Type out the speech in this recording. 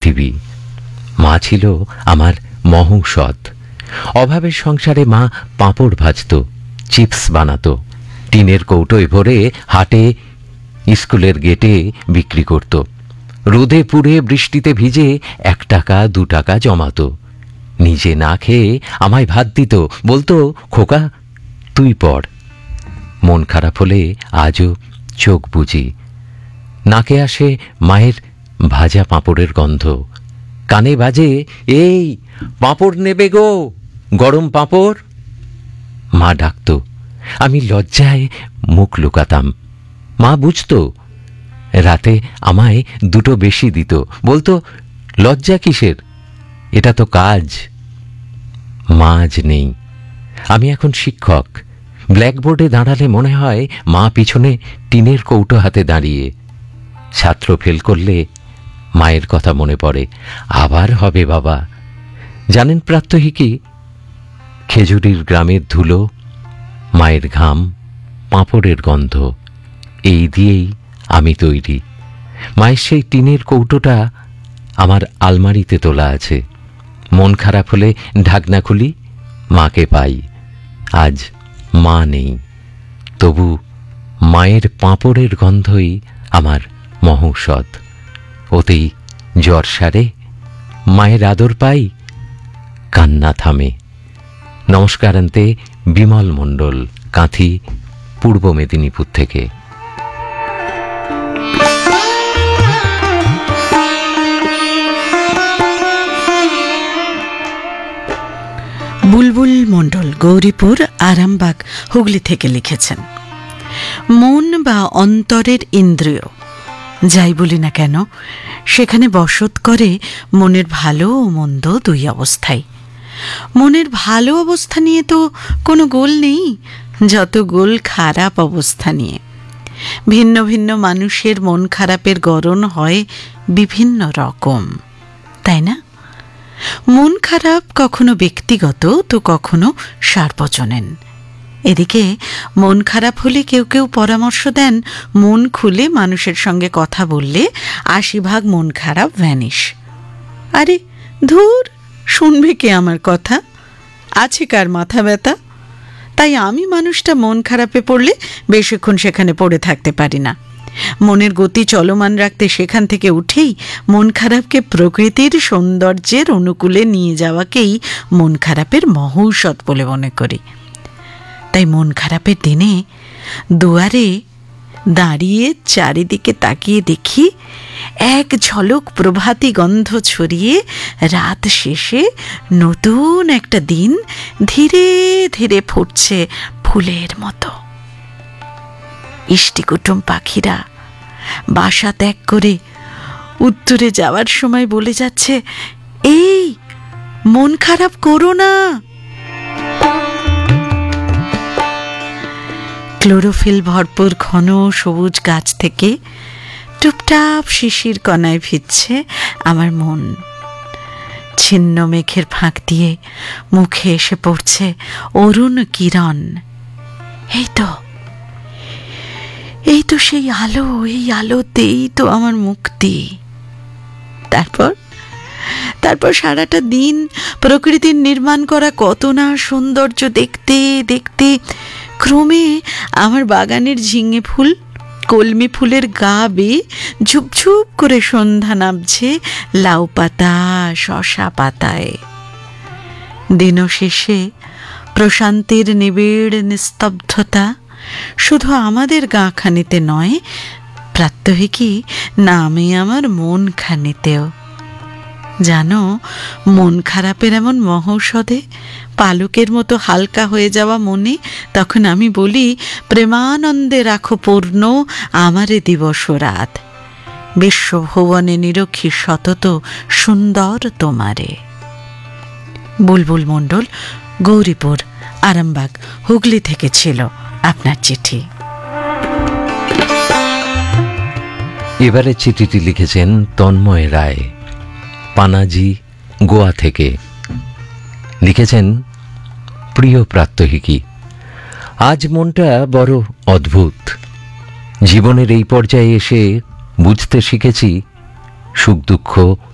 পৃথিবী। মা ছিল আমার মহৌষধ। অভাবের সংসারে মা পাঁপড় ভাজত, চিপস বানাতো, টিনের কৌটোয় ভরে হাটে স্কুলের গেটে বিক্রি করত। রোদে পুড়ে বৃষ্টিতে ভিজে 1 টাকা 2 টাকা জমাতো। নিজে না খেয়ে আমায় ভাত দিত, বলতো, খোকা তুই পড়। মন খারাপ হলে আজও চোখ বুজি। নাকে আসে মায়ের ভাজা পাঁপড়ের গন্ধ, কানে বাজে, এই পাঁপড় নেবে গো, গরম পাঁপড়। মা ডাকত, আমি লজ্জায় মুখ লুকাতাম। মা বুঝত, রাতে আমায় 2টো বেশি দিত, বলতো, লজ্জা কিসের, এটা তো কাজ। মা আজ নেই। আমি এখন শিক্ষক। ব্ল্যাকবোর্ডে দাঁড়ালে মনে হয় মা পিছনে টিনের কৌটো হাতে দাঁড়িয়ে। ছাত্র ফেল করলে মায়ের কথা মনে পড়ে, আবার হবে বাবা। জানেন প্রাত্যহিকী, খেজুরির গ্রামের ধুলো, মায়ের ঘাম, পাঁপড়ের গন্ধ, এই দিয়েই আমি তৈরি। মায়ের সেই টিনের কৌটোটা আমার আলমারিতে তোলা আছে। মন খারাপ হলে ঢাকনা খুলি, মাকে পাই। আজ মা নেই, তবু মায়ের পাঁপড়ের গন্ধই আমার মহৌষধ। ওতেই জ্বর সারে, মায়ের আদর পাই, কান্না থামে। নমস্কারান্তে, বিমল মণ্ডল, কাঁথি, পূর্ব মেদিনীপুর থেকে। বুলবুল মণ্ডল গৌরীপুর আরামবাগ হুগলি থেকে লিখেছেন, মন বা অন্তরের ইন্দ্রিয় যাই বলি না কেন, সেখানে বসত করে মনের ভালো ও মন্দ 2 অবস্থায়। মনের ভালো অবস্থা নিয়ে তো কোনো গোল নেই, যত গোল খারাপ অবস্থা নিয়ে। ভিন্ন ভিন্ন মানুষের মন খারাপের গড়ন হয় বিভিন্ন রকম, তাই না? মন খারাপ কখনো ব্যক্তিগত, তো কখনো সার্বজনীন। এদিকে মন খারাপ হলে কেউ কেউ পরামর্শ দেন, মন খুলে মানুষের সঙ্গে কথা বললে 80% মন খারাপ ভ্যানিশ। আরে ধুর, শুনবে কে আমার কথা? আছে কার মাথা ব্যথা? তাই আমি মানুষটা মন খারাপে পড়লে বেশিক্ষণ সেখানে পড়ে থাকতে পারি না। মনের গতি চলমান রাখতে সেখান থেকে উঠেই মন খারাপকে প্রকৃতির সৌন্দর্যের অনুকূলে নিয়ে যাওয়াকেই মন খারাপের মহৌষধ বলে মনে করি। তাই মন খারাপের দিনে দুয়ারে দাঁড়িয়ে চারিদিকে তাকিয়ে দেখি, এক ঝলক প্রভাতী গন্ধ ছড়িয়ে রাত শেষে নতুন একটা দিন ধীরে ধীরে ফুটছে ফুলের মতো। ইষ্টিকুটুম পাখিরা বাসা ত্যাগ করে উত্তরে যাওয়ার সময় বলে যাচ্ছে, এই মন খারাপ করো না। ক্লোরোফিল ভরপুর ঘন সবুজ গাছ থেকে টুপটাপ শিশির কণায় ভিজছে আমার মন। ছিন্ন মেঘের ফাঁক দিয়ে মুখে এসে পড়ছে অরুণ কিরণ। এই তো সেই আলো, এই আলোতেই তো আমার মুক্তি। তারপর সারাটা দিন প্রকৃতির নির্মাণ করা কত না সৌন্দর্য দেখতে দেখতে ক্রমে আমার বাগানের ঝিঙে ফুল, কলমি ফুলের গা বেয়ে ঝুপঝুপ করে সন্ধ্যা নামছে লাউ পাতা, শশা পাতায়। দিন শেষে প্রশান্তির নিবিড় নিস্তব্ধতা শুধু আমাদের গাঁখানিতে নয়, প্রাত্যহিকী নামে আমার মন খানিতেও। জানো, মন খারাপের এমন মহৌষধে পালকের মতো হালকা হয়ে যাওয়া মনে তখন আমি বলি, প্রেমানন্দে রাখো পূর্ণ আমারে দিবস রাত, বিশ্বভুবনে নিরক্ষী সতত সুন্দর তোমারে। বুলবুল মণ্ডল গৌরীপুর আরামবাগ হুগলি থেকে ছিল আপনার চিঠি। এবারে চিঠিটি লিখেছেন তন্ময় রায়, পানাজি, গোয়া থেকে। লিখেছেন, প্রিয় প্রাত্যহিকী, আজ মনটা বড় অদ্ভুত। জীবনের এই পর্যায়ে এসে বুঝতে শিখেছি সুখ দুঃখ